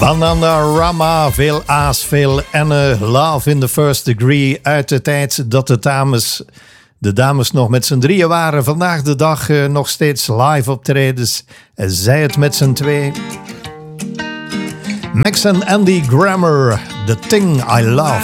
Ananda Rama, veel A's, veel N'en. Love in the First Degree. Uit de tijd dat de dames nog met z'n drieën waren. Vandaag de dag nog steeds live optredens. Zij het met z'n twee. Max en Andy Grammer, The Thing I Love.